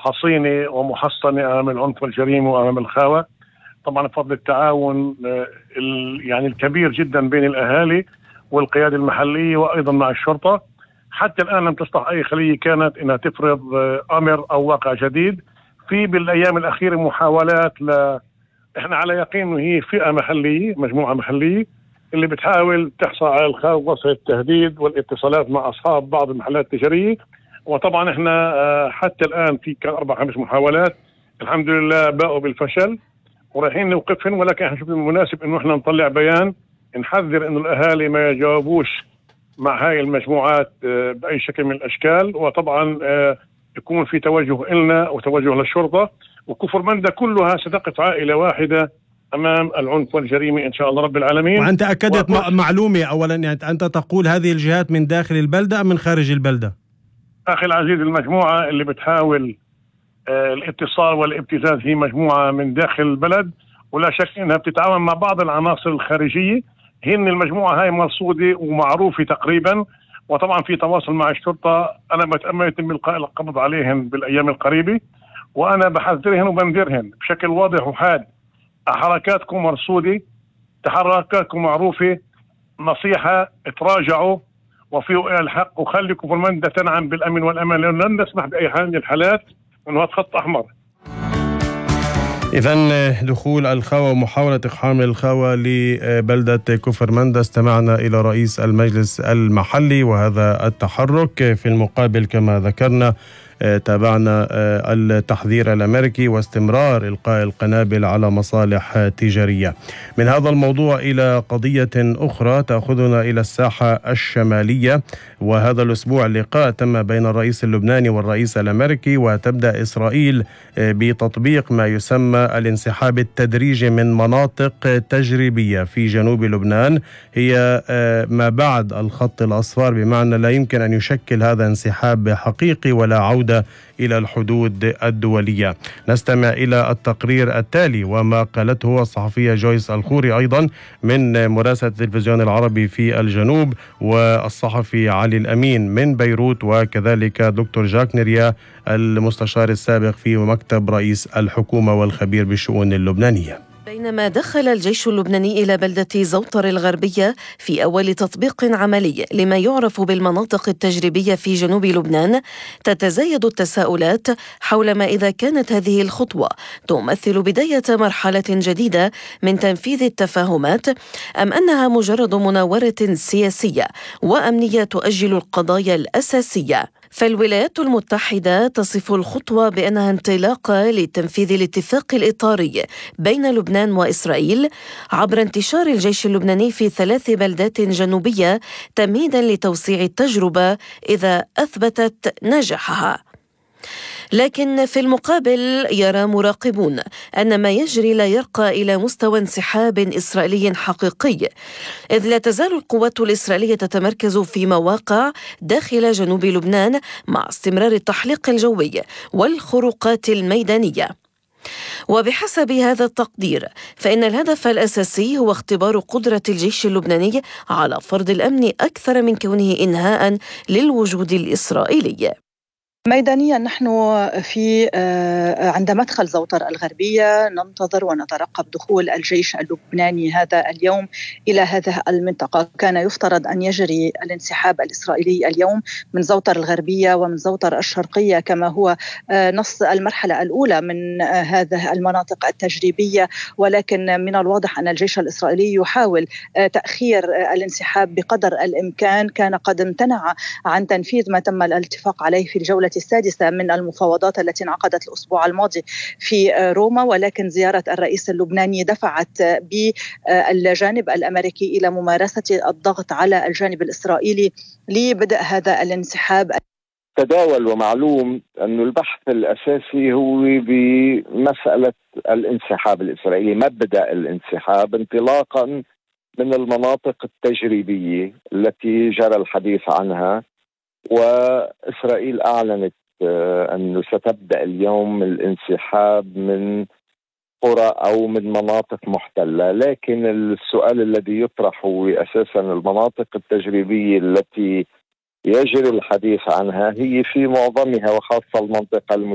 حصينة ومحصنة أمام العنف والجريمة وأمام الخاوة. طبعا بفضل التعاون يعني الكبير جدا بين الأهالي والقيادة المحلية وأيضا مع الشرطة. حتى الآن لم تستطع أي خلية كانت أنها تفرض أمر أو واقع جديد. في بالأيام الأخيرة محاولات إحنا على يقين أنه هي فئة محلية، مجموعة محلية اللي بتحاول تحصل على الخاوة بوسائل التهديد والاتصالات مع أصحاب بعض المحلات التجارية. وطبعا إحنا حتى الآن في 4-5 محاولات الحمد لله باءوا بالفشل ورايحين نوقفهن، ولكن احنا شوف المناسب انه احنا نطلع بيان نحذر انه الاهالي ما يجاوبوش مع هاي المجموعات باي شكل من الاشكال. وطبعا يكون في توجه لنا وتوجه للشرطه، وكفر مندا كلها ستقف عائله واحده امام العنف والجريمه ان شاء الله رب العالمين. وانت اكدت معلومه اولا، يعني انت تقول هذه الجهات من داخل البلده ام من خارج البلده؟ اخي العزيز، المجموعه اللي بتحاول الاتصال والابتزاز هي مجموعة من داخل البلد، ولا شك انها بتتعاون مع بعض العناصر الخارجية. هن المجموعة هاي مرصودة ومعروفة تقريبا، وطبعا في تواصل مع الشرطة. انا بتأمل يتم القاء القبض عليهم بالايام القريبة، وانا بحذرهن وبنذرهن بشكل واضح وحاد. حركاتكم مرصودة، تحركاتكم معروفة، نصيحة تراجعوا وفيوا الى الحق وخليكم في المنطقة تنعم بالامن والامان، لانه لن نسمح باي حال من الحالات انه هذا خط احمر. إذن دخول الخاوة ومحاولة إقحام الخاوة لبلدة كفر مندا، استمعنا إلى رئيس المجلس المحلي وهذا التحرك. في المقابل كما ذكرنا تابعنا التحذير الأمريكي واستمرار إلقاء القنابل على مصالح تجارية. من هذا الموضوع إلى قضية أخرى تأخذنا إلى الساحة الشمالية، وهذا الأسبوع لقاء تم بين الرئيس اللبناني والرئيس الأمريكي، وتبدأ إسرائيل بتطبيق ما يسمى الانسحاب التدريجي من مناطق تجريبية في جنوب لبنان، هي ما بعد الخط الأصفر، بمعنى لا يمكن أن يشكل هذا انسحاب حقيقي ولا عودة إلى الحدود الدولية. نستمع إلى التقرير التالي وما قالته الصحفية جويس الخوري أيضا من مراسلة التلفزيون العربي في الجنوب، والصحفي علي الأمين من بيروت، وكذلك دكتور جاك نيريا المستشار السابق في مكتب رئيس الحكومة والخبير بالشؤون اللبنانية. بينما دخل الجيش اللبناني إلى بلدة زوطر الغربية في أول تطبيق عملي لما يعرف بالمناطق التجريبية في جنوب لبنان، تتزايد التساؤلات حول ما إذا كانت هذه الخطوة تمثل بداية مرحلة جديدة من تنفيذ التفاهمات، أم أنها مجرد مناورة سياسية وأمنية تؤجل القضايا الأساسية. فالولايات المتحدة تصف الخطوة بأنها انطلاقة لتنفيذ الاتفاق الإطاري بين لبنان وإسرائيل عبر انتشار الجيش اللبناني في 3 بلدات جنوبية تمهيدا لتوسيع التجربة إذا أثبتت نجاحها. لكن في المقابل يرى مراقبون أن ما يجري لا يرقى إلى مستوى انسحاب إسرائيلي حقيقي، إذ لا تزال القوات الإسرائيلية تتمركز في مواقع داخل جنوب لبنان مع استمرار التحليق الجوي والخروقات الميدانية. وبحسب هذا التقدير فإن الهدف الأساسي هو اختبار قدرة الجيش اللبناني على فرض الأمن أكثر من كونه إنهاء للوجود الإسرائيلي. ميدانيا نحن في عند مدخل زوطر الغربية ننتظر ونترقب دخول الجيش اللبناني هذا اليوم إلى هذه المنطقة. كان يفترض أن يجري الانسحاب الإسرائيلي اليوم من زوطر الغربية ومن زوطر الشرقية كما هو نص المرحلة الأولى من هذه المناطق التجريبية، ولكن من الواضح أن الجيش الإسرائيلي يحاول تأخير الانسحاب بقدر الإمكان. كان قد امتنع عن تنفيذ ما تم الاتفاق عليه في الجولة السادسة من المفاوضات التي انعقدت الأسبوع الماضي في روما، ولكن زيارة الرئيس اللبناني دفعت بالجانب الأمريكي إلى ممارسة الضغط على الجانب الإسرائيلي لبدء هذا الانسحاب. تداول ومعلوم أن البحث الأساسي هو بمسألة الانسحاب الإسرائيلي، مبدأ الانسحاب انطلاقا من المناطق التجريبية التي جرى الحديث عنها، وإسرائيل أعلنت أنه ستبدأ اليوم الانسحاب من قرى أو من مناطق محتلة. لكن السؤال الذي يطرح هو أساسا المناطق التجريبية التي يجري الحديث عنها هي في معظمها وخاصة المنطقة